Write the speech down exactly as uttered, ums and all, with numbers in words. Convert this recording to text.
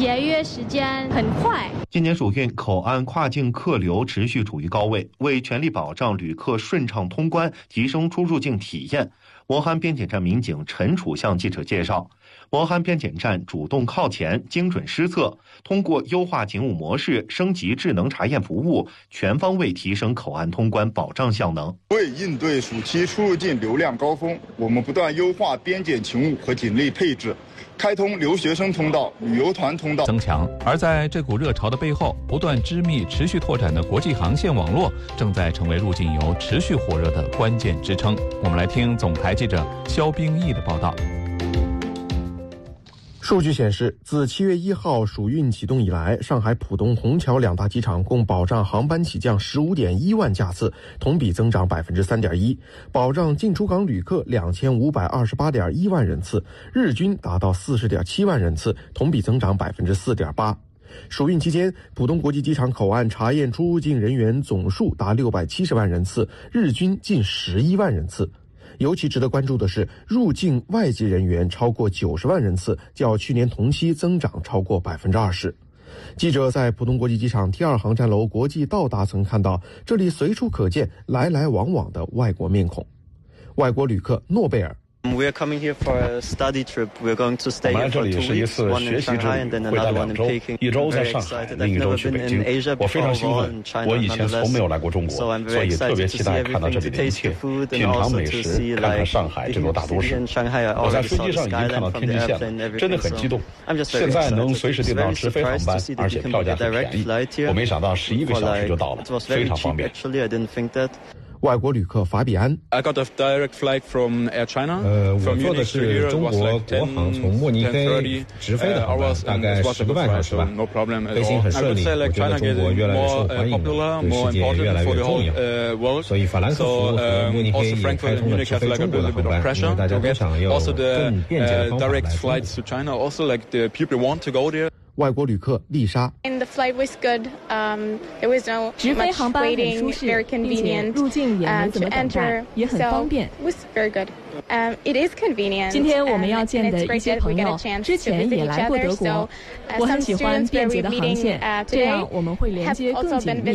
节约时间，很快。 今年暑运口岸跨境客流持续处于高位，为全力保障旅客顺畅通关，提升出入境体验，磨憨边检站民警陈楚向记者介绍，磨憨边检站主动靠前，精准施策，通过优化警务模式、升级智能查验服务，全方位提升口岸通关保障效能。 为应对暑期出入境流量高峰，我们不断优化边检勤务和警力配置，开通留学生通道、旅游团通道增强。而在这股热潮的背后，不断织密、持续拓展的国际航线网络正在成为入境游持续火热的关键支撑。我们来听总台记者肖冰毅的报道。 数据显示，自七月一号暑运启动以来，上海浦东、虹桥两大机场共保障航班起降十五点一万架次，同比增长百分之三点一，保障进出港旅客两千五百二十八点一万人次，日均达到四十点七万人次，同比增长百分之四点八。暑运期间，浦东国际机场口岸查验出入境人员总数达六百七十万人次，日均近十一万人次。尤其值得关注的是，入境外籍人员超过九十万人次，较去年同期增长超过百分之二十。记者在浦东国际机场 T 二航站楼国际到达层看到，这里随处可见来来往往的外国面孔。外国旅客诺贝尔。 We are coming here for a study trip. We're going to stay here for two weeks, one in Shanghai and then another one in Peking. 一周在上海，另一周去北京。我非常兴奋，我以前从没有来过中国，所以特别期待看到这里的一切，品尝美食，看看上海这座大都市。我在飞机上已经看到天际线了，真的很激动。现在能随时订到直飞航班，而且票价很便宜。我没想到十一个小时就到了，非常方便。 外国旅客法比安。 I got a direct flight from Air China. 呃，我坐的是中国国航从慕尼黑直飞的航班，大概十个半小时吧。飞行很顺利，我觉得中国越来越受欢迎了，对世界越来越重要。所以法兰克福和慕尼黑也开通了直飞中国的航班，因为大家都想要更便捷的方法来中国。 外国旅客丽莎。 直飞航班很舒适，并且入境也没怎么等待，也很方便。今天我们要见的一些朋友之前也来过德国，我很喜欢便捷的航线，这样我们会连接更紧密。